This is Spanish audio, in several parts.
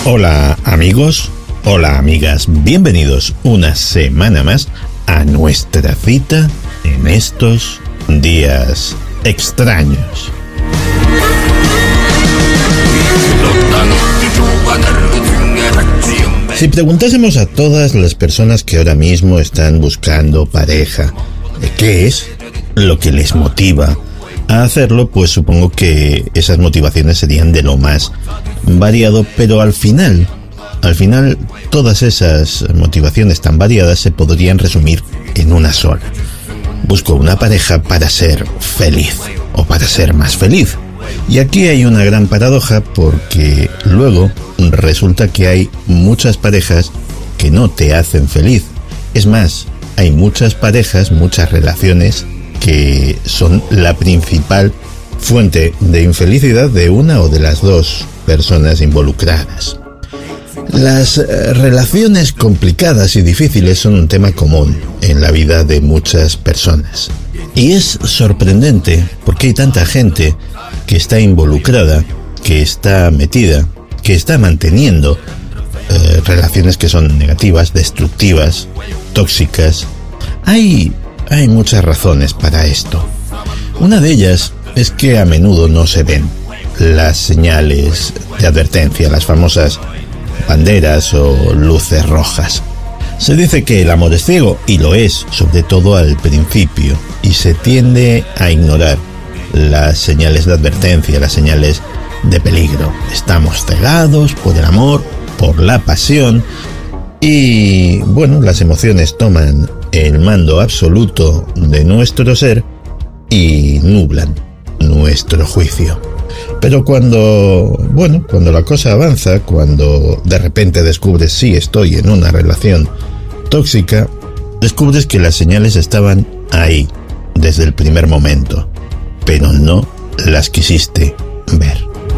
Hola amigos, hola amigas, bienvenidos una semana más a nuestra cita en estos días extraños. Si preguntásemos a todas las personas que ahora mismo están buscando pareja, ¿qué es lo que les motiva a hacerlo? Pues supongo que esas motivaciones serían de lo más variado, pero al final todas esas motivaciones tan variadas se podrían resumir en una sola. Busco una pareja para ser feliz o para ser más feliz. Y aquí hay una gran paradoja, porque luego resulta que hay muchas parejas que no te hacen feliz. Es más, hay muchas parejas, muchas relaciones que son la principal fuente de infelicidad de una o de las dos personas involucradas. Las relaciones complicadas y difíciles son un tema común en la vida de muchas personas. Y es sorprendente porque hay tanta gente que está involucrada, que está metida, que está manteniendo relaciones que son negativas, destructivas, tóxicas. Hay muchas razones para esto. Una de ellas es que a menudo no se ven las señales de advertencia, las famosas banderas o luces rojas. Se dice que el amor es ciego, y lo es, sobre todo al principio, y se tiende a ignorar las señales de advertencia, las señales de peligro. Estamos cegados por el amor, por la pasión, y bueno, las emociones toman el mando absoluto de nuestro ser y nublan nuestro juicio. Pero cuando la cosa avanza, cuando de repente descubres sí estoy en una relación tóxica, descubres que las señales estaban ahí desde el primer momento, pero no las quisiste ver.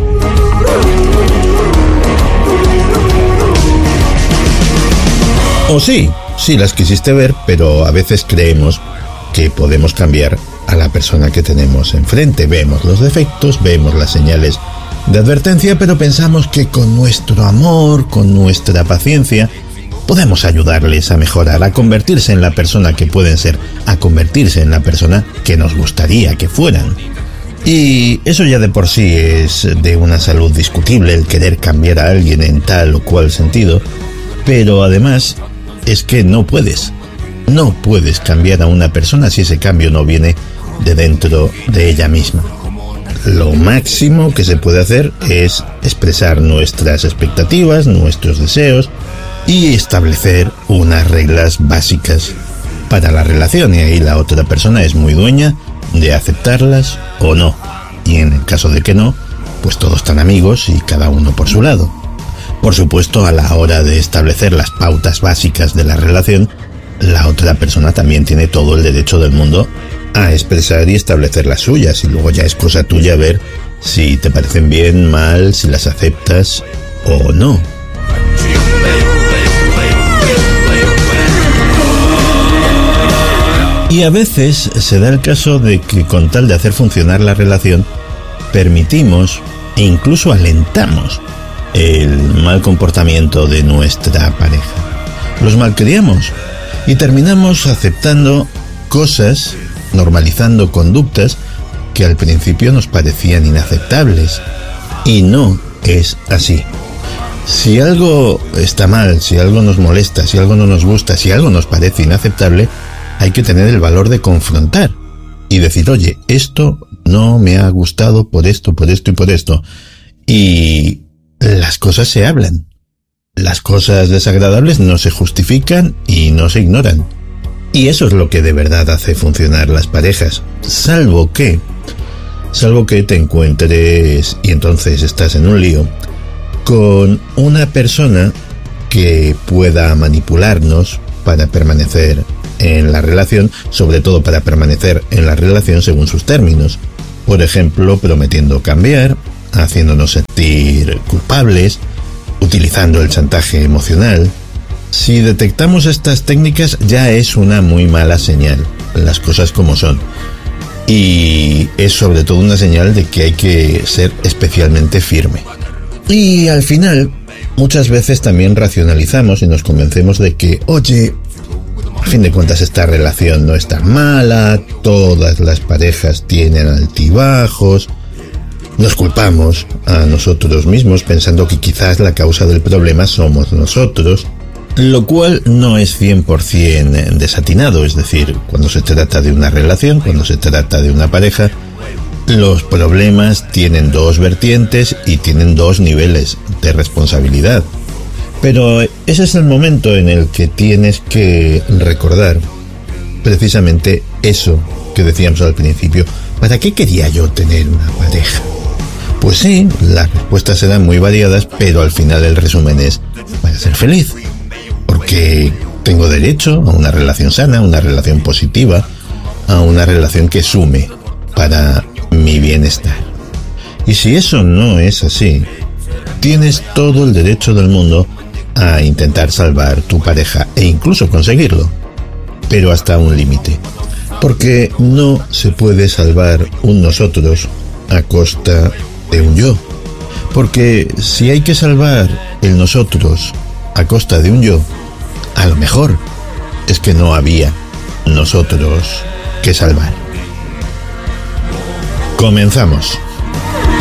O sí las quisiste ver, pero a veces creemos que podemos cambiar a la persona que tenemos enfrente. Vemos los defectos, vemos las señales de advertencia, pero pensamos que con nuestro amor, con nuestra paciencia, podemos ayudarles a mejorar, a convertirse en la persona que pueden ser, a convertirse en la persona que nos gustaría que fueran. Y eso ya de por sí es de una salud discutible, el querer cambiar a alguien en tal o cual sentido, pero además es que no puedes cambiar a una persona si ese cambio no viene de dentro de ella misma. Lo máximo que se puede hacer es expresar nuestras expectativas, nuestros deseos y establecer unas reglas básicas para la relación, y ahí la otra persona es muy dueña de aceptarlas o no. Y en el caso de que no, pues todos están amigos y cada uno por su lado. Por supuesto, a la hora de establecer las pautas básicas de la relación, la otra persona también tiene todo el derecho del mundo a expresar y establecer las suyas, y luego ya es cosa tuya ver si te parecen bien, mal, si las aceptas o no. Y a veces se da el caso de que, con tal de hacer funcionar la relación, permitimos e incluso alentamos el mal comportamiento de nuestra pareja. Los malcriamos y terminamos aceptando cosas, normalizando conductas que al principio nos parecían inaceptables. Y no es así. Si algo está mal, si algo nos molesta, si algo no nos gusta, si algo nos parece inaceptable, hay que tener el valor de confrontar y decir: oye, esto no me ha gustado por esto y por esto. Y las cosas se hablan. Las cosas desagradables no se justifican y no se ignoran. Y eso es lo que de verdad hace funcionar las parejas. Salvo que te encuentres, y entonces estás en un lío, con una persona que pueda manipularnos para permanecer en la relación, sobre todo para permanecer en la relación según sus términos. Por ejemplo, prometiendo cambiar, haciéndonos sentir culpables, utilizando el chantaje emocional. Si detectamos estas técnicas, ya es una muy mala señal, las cosas como son. Y es sobre todo una señal de que hay que ser especialmente firme. Y al final, muchas veces también racionalizamos y nos convencemos de que, oye, a fin de cuentas esta relación no es tan mala, todas las parejas tienen altibajos. Nos culpamos a nosotros mismos pensando que quizás la causa del problema somos nosotros, lo cual no es 100% desatinado. Es decir, cuando se trata de una relación, cuando se trata de una pareja, los problemas tienen dos vertientes y tienen dos niveles de responsabilidad. Pero ese es el momento en el que tienes que recordar precisamente eso que decíamos al principio. ¿Para qué quería yo tener una pareja? Pues sí, las respuestas serán muy variadas, pero al final el resumen es para ser feliz. Porque tengo derecho a una relación sana, a una relación positiva, a una relación que sume para mi bienestar. Y si eso no es así, tienes todo el derecho del mundo a intentar salvar tu pareja e incluso conseguirlo, pero hasta un límite. Porque no se puede salvar un nosotros a costa de un yo. Porque si hay que salvar el nosotros a costa de un yo, a lo mejor es que no había nosotros que salvar. Comenzamos.